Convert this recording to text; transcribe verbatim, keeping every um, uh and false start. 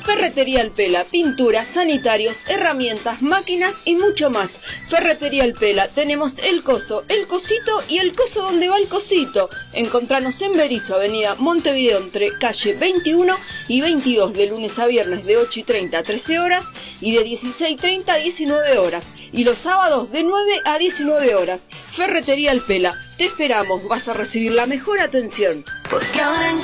Ferretería El Pela, pinturas, sanitarios, herramientas, máquinas y mucho más. Ferretería El Pela, tenemos el coso, el cosito y el coso donde va el cosito. Encontranos en Berisso, avenida Montevideo, entre calle veintiuno y veintidós, de lunes a viernes de ocho y treinta a trece horas y de dieciséis y treinta a diecinueve horas. Y los sábados de nueve a diecinueve horas. Ferretería El Pela, te esperamos, vas a recibir la mejor atención. Porque ahora